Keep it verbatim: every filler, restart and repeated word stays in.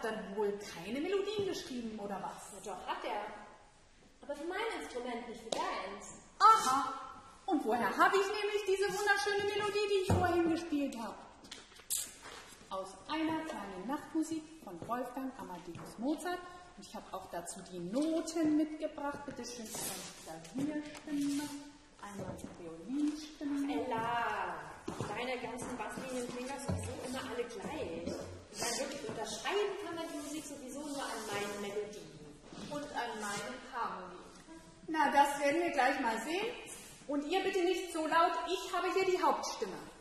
dann wohl keine Melodien geschrieben, oder was? Ja, doch, hat er. Aber für mein Instrument, nicht für deins. Aha. Und woher habe ich nämlich diese wunderschöne Melodie, die ich vorhin gespielt habe? Aus einer kleinen Nachtmusik von Wolfgang Amadeus Mozart. Und ich habe auch dazu die Noten mitgebracht. Bitte schön, einmal Klavierstimme, einmal Violinstimme. Ella, deine ganzen Basslinien klingen doch sowieso immer alle gleich. Weil wirklich unterscheiden kann man die Musik sowieso nur an meinen Melodien. Und an meinen Harmonien. Na, das werden wir gleich mal sehen. Und ihr bitte nicht so laut, ich habe hier die Hauptstimme.